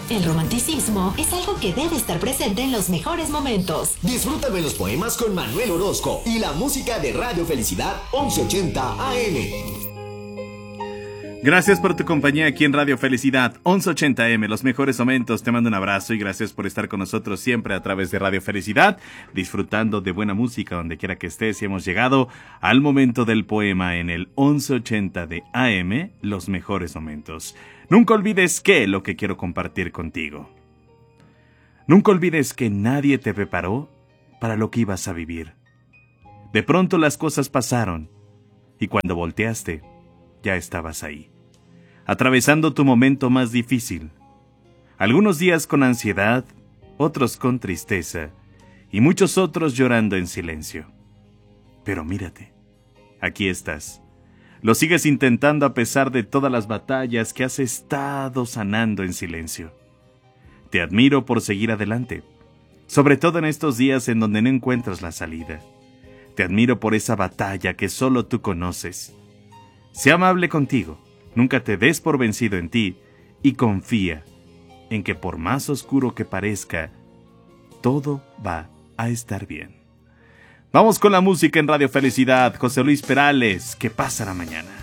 El romanticismo es algo que debe estar presente en los mejores momentos. Disfrútame los poemas con Manuel Orozco y la música de Radio Felicidad 1180 AM. Gracias por tu compañía aquí en Radio Felicidad 1180 AM, los mejores momentos. Te mando un abrazo y gracias por estar con nosotros siempre a través de Radio Felicidad, disfrutando de buena música donde quiera que estés. Y hemos llegado al momento del poema en el 1180 de AM, los mejores momentos. Nunca olvides lo que quiero compartir contigo. Nunca olvides que nadie te preparó para lo que ibas a vivir. De pronto las cosas pasaron y cuando volteaste, ya estabas ahí, atravesando tu momento más difícil. Algunos días con ansiedad, otros con tristeza, y muchos otros llorando en silencio. Pero mírate, aquí estás. Lo sigues intentando a pesar de todas las batallas que has estado sanando en silencio. Te admiro por seguir adelante, sobre todo en estos días en donde no encuentras la salida. Te admiro por esa batalla que solo tú conoces. Sé amable contigo, nunca te des por vencido en ti y confía en que por más oscuro que parezca, todo va a estar bien. Vamos con la música en Radio Felicidad. José Luis Perales, ¿qué pasa la mañana?